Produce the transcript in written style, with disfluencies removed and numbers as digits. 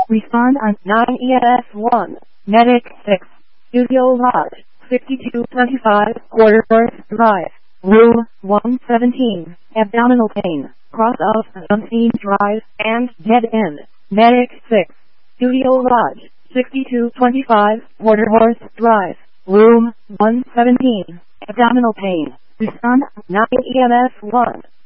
Respond on 9 EMS 1. Medic 6. Studio Lodge, 6225 Quarterworth Drive, Room 117. Abdominal pain, cross of unseen drive, and dead end. Medic 6. Studio Lodge, 6225 Quarterworth Drive, Room 117. Abdominal pain. Respond 9 EMS 1.